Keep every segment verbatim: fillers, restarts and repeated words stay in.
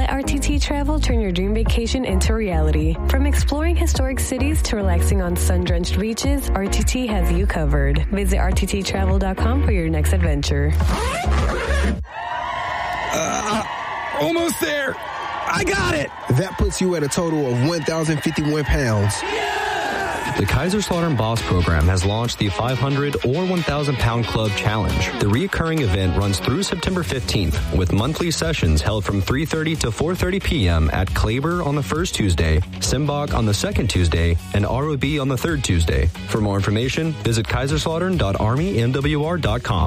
Let R T T Travel turn your dream vacation into reality. From exploring historic cities to relaxing on sun-drenched beaches, R T T has you covered. Visit R T T travel dot com for your next adventure. Uh, almost there. I got it. That puts you at a total of one thousand fifty-one pounds. The Kaiserslautern Boss program has launched the five hundred or one thousand pound club challenge. The reoccurring event runs through September fifteenth with monthly sessions held from three thirty to four thirty p.m. at Kleber on the first Tuesday, Simbach on the second Tuesday, and R O B on the third Tuesday. For more information, visit kaiserslautern dot army m w r dot com.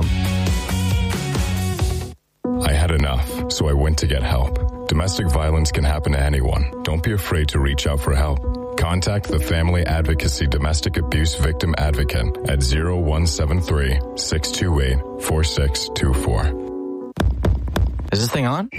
I had enough, so I went to get help. Domestic violence can happen to anyone. Don't be afraid to reach out for help. Contact the Family Advocacy Domestic Abuse Victim Advocate at zero one seven three, six two eight, four six two four. Is this thing on?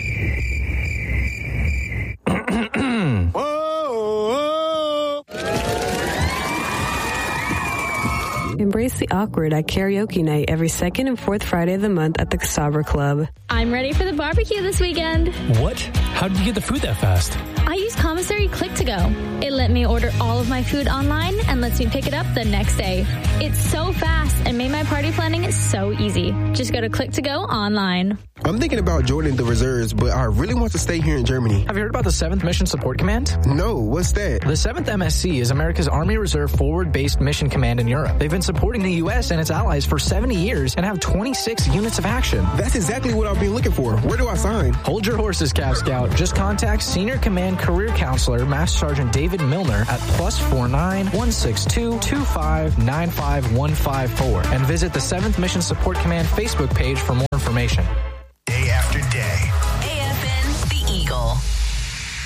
Embrace the awkward at karaoke night every second and fourth Friday of the month at the Sabra Club. I'm ready for the barbecue this weekend. What? How did you get the food that fast? I use Commissary Click to Go. It let me order all of my food online and lets me pick it up the next day. It's so fast and made my party planning so easy. Just go to Click to Go online. I'm thinking about joining the reserves, but I really want to stay here in Germany. Have you heard about the seventh Mission Support Command? No, what's that? The seventh M S C is America's Army Reserve Forward-Based Mission Command in Europe. They've been supporting the U S and its allies for seventy years and have twenty-six units of action. That's exactly what I've been looking for. Where do I sign? Hold your horses, Cav Scout. Just contact Senior Command Career Counselor Master Sergeant David Milner at plus four nine, one six two, two five nine five one five four and visit the seventh Mission Support Command Facebook page for more information.